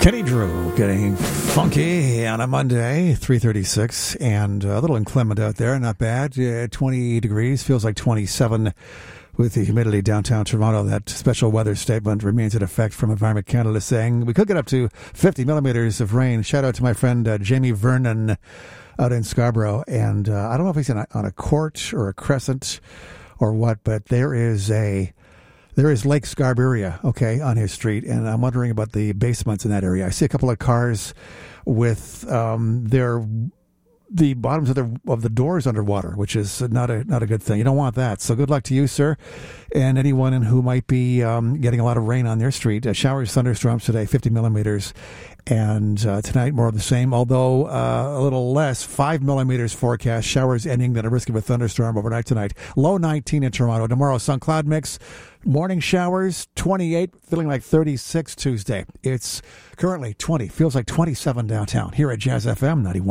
Kenny Drew getting funky on a Monday, 3:36, and a little inclement out there. Not bad. 20 degrees, feels like 27 with the humidity downtown Toronto. That special weather statement remains in effect from Environment Canada, saying we could get up to 50 millimeters of rain. Shout out to my friend Jamie Vernon out in Scarborough. And I don't know if he's on a court or a crescent or what, but there is Lake Scarborough, okay, on his street, and I'm wondering about the basements in that area. I see a couple of cars with the bottoms of the doors underwater, which is not a good thing. You don't want that. So good luck to you, sir, and anyone who might be getting a lot of rain on their street. Showers, thunderstorms today, 50 millimeters, and tonight more of the same, although a little less, 5 millimeters forecast. Showers ending, then a risk of a thunderstorm overnight tonight. Low 19 in Toronto. Tomorrow, sun cloud mix. Morning showers, 28, feeling like 36 Tuesday. It's currently 20, feels like 27 downtown here at Jazz FM 91.